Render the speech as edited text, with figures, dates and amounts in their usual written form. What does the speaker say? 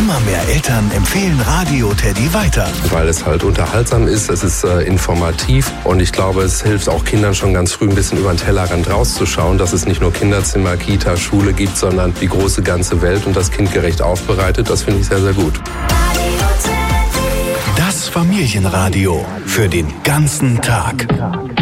Immer mehr Eltern empfehlen Radio Teddy weiter. Weil es halt unterhaltsam ist, es ist informativ und ich glaube, es hilft auch Kindern schon ganz früh ein bisschen über den Tellerrand rauszuschauen, dass es nicht nur Kinderzimmer, Kita, Schule gibt, sondern die große ganze Welt und das kindgerecht aufbereitet. Das finde ich sehr, sehr gut. Das Familienradio für den ganzen Tag.